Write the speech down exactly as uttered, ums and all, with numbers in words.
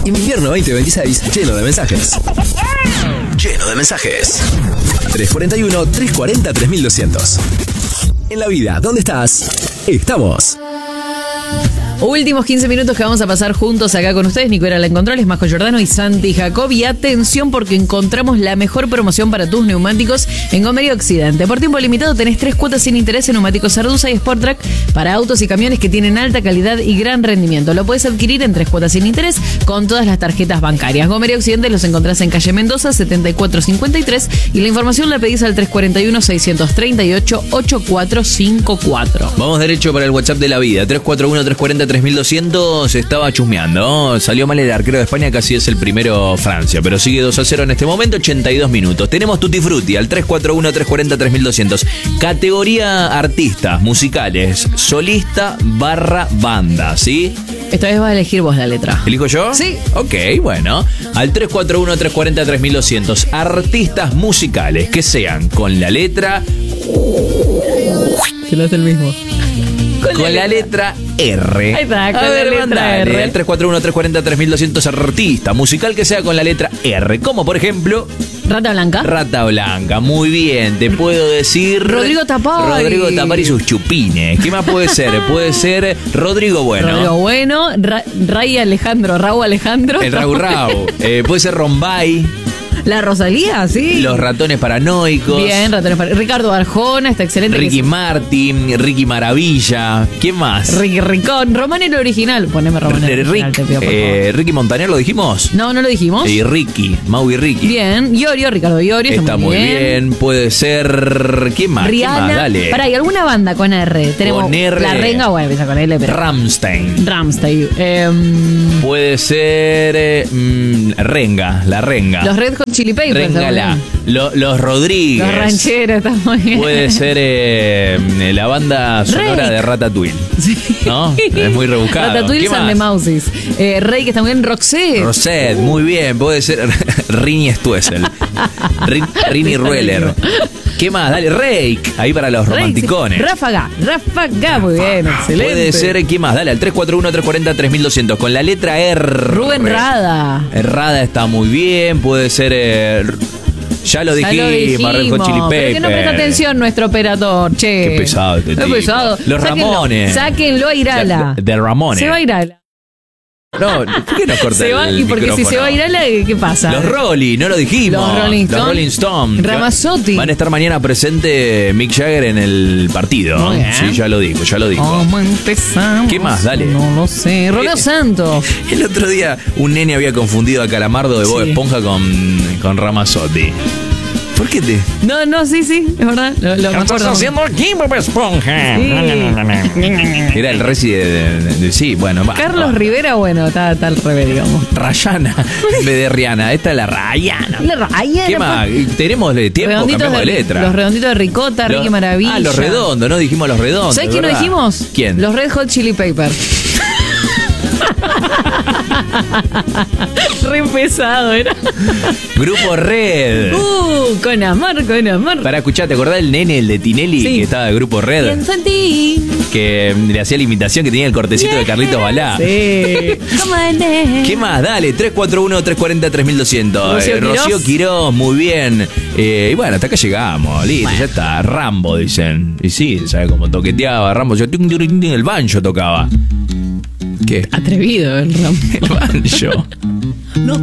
Invierno veinte veintiséis, lleno de mensajes. Lleno de mensajes. tres cuarenta y uno, tres cuarenta, tres mil doscientos. En la vida, ¿dónde estás? Estamos. Últimos quince minutos que vamos a pasar juntos acá con ustedes. Nico era la Controles, Majo Giordano y Santi Jacob. Y atención porque encontramos la mejor promoción para tus neumáticos en Gomería Occidente. Por tiempo limitado tenés tres cuotas sin interés en neumáticos Sardusa y Sportrack para autos y camiones que tienen alta calidad y gran rendimiento. Lo puedes adquirir en tres cuotas sin interés con todas las tarjetas bancarias. Gomería Occidente los encontrás en calle Mendoza setenta y cuatro cincuenta y tres y la información la pedís al tres cuarenta y uno, seiscientos treinta y ocho, ochenta y cuatro cincuenta y cuatro. Vamos derecho para el WhatsApp de la vida. tres cuatro uno, tres cuarenta, tres mil doscientos. Estaba chusmeando, ¿no? Salió mal el arquero de España, casi es el primero Francia, pero sigue dos a cero en este momento, ochenta y dos minutos. Tenemos Tutti Frutti al tres cuatro uno, tres cuarenta, tres mil doscientos. Categoría artistas musicales, solista barra banda, ¿sí? Esta vez vas a elegir vos la letra. ¿Elijo yo? Sí. Ok, bueno. Al tres cuatro uno, tres cuarenta, tres mil doscientos. Artistas musicales que sean con la letra... Se lo hace el mismo. Con, con la, la letra R. Ahí está, con a la ver, letra mandale, R. al tres cuatro uno, tres cuarenta, tres mil doscientos artista musical que sea con la letra R. Como por ejemplo... Rata Blanca. Rata Blanca, muy bien. Te puedo decir... Rodrigo Tapari. Rodrigo Tapari y sus chupines. ¿Qué más puede ser? Puede ser Rodrigo Bueno. Rodrigo Bueno, Ra Ray Alejandro, Raúl Alejandro. El Raúl Raúl. eh, puede ser Rombay. La Rosalía, sí. Los Ratones Paranoicos. Bien, Ratones Paranoicos. Ricardo Arjona, está excelente. Ricky Martin, Ricky Maravilla. ¿Quién más? Ricky Ricón. Romanero original. Poneme Romanero original, te pido, por eh, Ricky Montaner, ¿lo dijimos? No, no lo dijimos. Y Ricky, Mau y Ricky. Bien. Iorio, Ricardo Iorio. Está, está muy bien. bien. Puede ser... ¿Quién más? Rihanna. ¿Quién más? Dale. Pará, ¿y alguna banda con R? Tenemos con R. La Renga, bueno, empieza con L, pero... Rammstein. Rammstein. Eh, puede ser... Eh, mmm, Renga, La Renga. Los Red Hot Chili Peppers. Renga la, lo, los Rodríguez. Los rancheros, está muy bien. Puede ser eh, la banda sonora Rey. de Ratatouille. Sí. ¿No? Es muy rebuscado. Ratatouille and the Mouses. Eh, Rey, que está muy bien. Roxette. Roxette, uh. muy bien. Puede ser Rini Stuessel. Rini Rueller. ¿Qué más? Dale, Rake. Ahí para los romanticones. Ráfaga. Ráfaga, muy bien. Excelente. Puede ser, ¿qué más? Dale, al tres cuatro uno, tres cuarenta, tres mil doscientos. Con la letra R. Rubén Rada. Rada está muy bien. Puede ser... Eh, Ya lo dijimos, Red Hot Chili Peppers. Pero que no presta atención nuestro operador, che. Qué pesado este Qué tipo. pesado. Los Sáquenlo, Ramones. Sáquenlo a Irala. De, de Ramones. Se va a Irala. No, ¿por qué no corta se va, el y porque micrófono? si se va a Irala, ¿qué pasa? Los Rolling, no lo dijimos. Los Rolling Stones. Los Rolling Stones. Ramazzotti. Van a estar mañana presente Mick Jagger en el partido. Muy bien. Sí, ya lo dijo, ya lo dijo. ¿Cómo empezamos? ¿Qué más? Dale. No lo sé. Romeo Santos. El otro día un nene había confundido a Calamardo de Bob Sí. Esponja con, con Ramazzotti. ¿Por qué te...? No, no, sí, sí, es verdad. Lo, lo ¿Qué me estás acuerdo. haciendo aquí, Bob Esponja? Sí. Era el resi de, de- de- de- sí, bueno. va, Carlos va. Rivera, bueno, está, está al revés, digamos. Rayana, en vez de Rihanna. Esta es la Rayana. La Raya. ¿Qué más? Tenemos de tiempo, Redonditos cambiamos de de, letra. Los redonditos de ricota, Los- Ricky Maravilla. Ah, los redondos, no dijimos los redondos. ¿Sabes quién no ¿verdad? dijimos? ¿Quién? Los Red Hot Chili Peppers. Re pesado era. Grupo Red. Uh, con amor, con amor. Para escuchar, ¿te acordás del nene, el de Tinelli, Sí. que estaba de Grupo Red? Pienso en ti. Que le hacía la imitación que tenía el cortecito de Carlitos Balá. Sí. ¿Cómo andás? ¿Qué más? Dale, tres cuatro uno, tres cuarenta, tres mil doscientos. Rocío Eh, Rocío Quirós. Quirós, muy bien. Eh, y bueno, hasta acá llegamos. Listo, ya está. Rambo, dicen. Y sí, ¿sabes cómo toqueteaba Rambo? Yo, tum, tum, tum, el banjo tocaba. ¿Qué? Atrevido el Rambo. El banjo.